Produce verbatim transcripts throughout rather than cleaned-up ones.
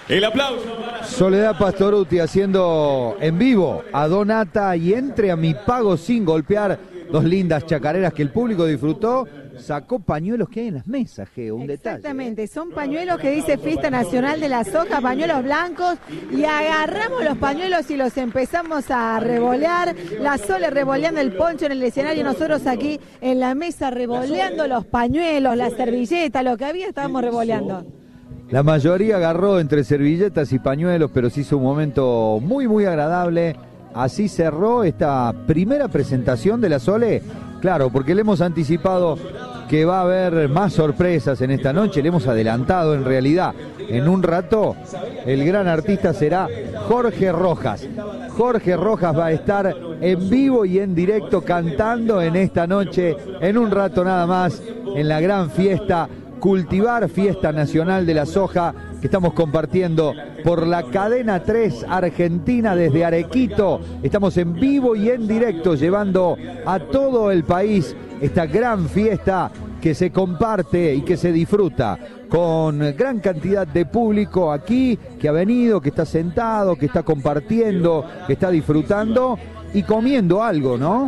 El aplauso para Soledad Pastorutti haciendo en vivo a Donata y Entre a mi pago sin golpear. Dos lindas chacareras que el público disfrutó. Sacó pañuelos que hay en las mesas, Geo, un detalle. Exactamente, son pañuelos que dice Fiesta Nacional de la Soja, pañuelos blancos, y agarramos los pañuelos y los empezamos a revolear. La Sole revoleando el poncho en el escenario, nosotros aquí en la mesa revoleando los pañuelos, la servilleta, lo que había estábamos revoleando. La mayoría agarró entre servilletas y pañuelos, pero se hizo un momento muy, muy agradable. Así cerró esta primera presentación de la Sole. Claro, porque le hemos anticipado que va a haber más sorpresas en esta noche, le hemos adelantado en realidad. En un rato, el gran artista será Jorge Rojas. Jorge Rojas va a estar en vivo y en directo cantando en esta noche, en un rato nada más, en la gran fiesta Cultivar, Fiesta Nacional de la Soja, que estamos compartiendo por la cadena tres Argentina desde Arequito. Estamos en vivo y en directo llevando a todo el país esta gran fiesta que se comparte y que se disfruta con gran cantidad de público aquí que ha venido, que está sentado, que está compartiendo, que está disfrutando y comiendo algo, ¿no?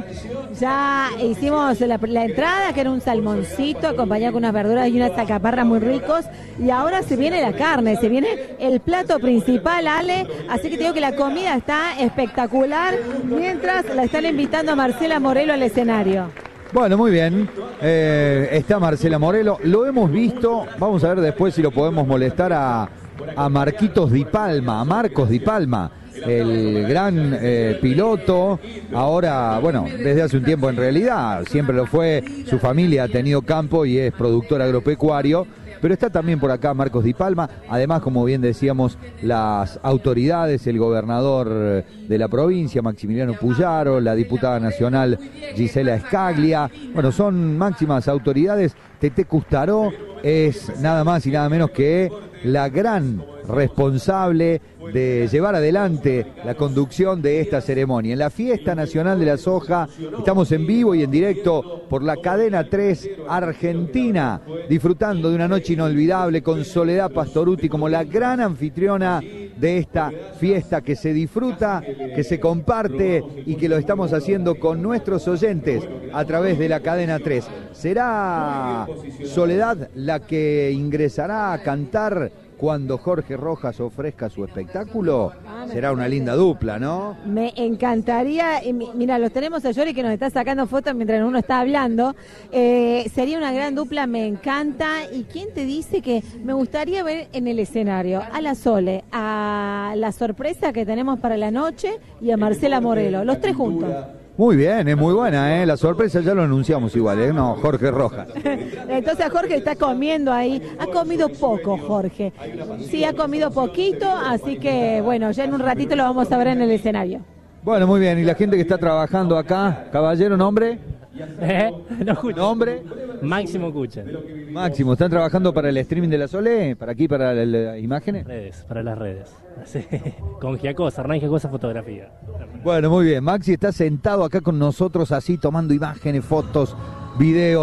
Ya hicimos la, la entrada, que era un salmoncito acompañado con unas verduras y unas alcaparras muy ricos, y ahora se viene la carne, se viene el plato principal, Ale, así que te digo que la comida está espectacular, mientras la están invitando a Marcela Morelo al escenario. Bueno, muy bien, eh, está Marcela Morelo, lo hemos visto, vamos a ver después si lo podemos molestar a, a Marquitos Di Palma, a Marcos Di Palma, el gran eh, piloto, ahora, bueno, desde hace un tiempo en realidad, siempre lo fue, su familia ha tenido campo y es productor agropecuario, pero está también por acá Marcos Di Palma, además, como bien decíamos, las autoridades, el gobernador de la provincia, Maximiliano Puyaro, la diputada nacional Gisela Scaglia, bueno, son máximas autoridades. Tete Custaró es nada más y nada menos que la gran responsable de llevar adelante la conducción de esta ceremonia. En la Fiesta Nacional de la Soja estamos en vivo y en directo por la cadena tres Argentina, disfrutando de una noche inolvidable con Soledad Pastorutti como la gran anfitriona de esta fiesta que se disfruta, que se comparte y que lo estamos haciendo con nuestros oyentes a través de la cadena tres. ¿Será Soledad la que ingresará a cantar cuando Jorge Rojas ofrezca su espectáculo? Será una linda dupla, ¿no? Me encantaría, y mira, los tenemos a Yori que nos está sacando fotos mientras uno está hablando, eh, sería una gran dupla, me encanta. ¿Y quién te dice que me gustaría ver en el escenario? A la Sole, a la sorpresa que tenemos para la noche y a Marcela Morelo, los tres juntos. Muy bien, es muy buena, ¿eh? La sorpresa ya lo anunciamos igual, ¿eh? No, Jorge Rojas. Entonces Jorge está comiendo ahí. Ha comido poco, Jorge. Sí, ha comido poquito, así que, bueno, ya en un ratito lo vamos a ver en el escenario. Bueno, muy bien. ¿Y la gente que está trabajando acá? Caballero, ¿nombre? ¿Eh? No escucho. ¿Nombre? Máximo Cucha. Máximo, ¿están trabajando para el streaming de la Sole? ¿Para aquí, para las imágenes? Redes, para las redes. Sí. Con Giacosa, Hernán Giacosa Fotografía. Bueno, muy bien. Maxi está sentado acá con nosotros así, tomando imágenes, fotos, videos.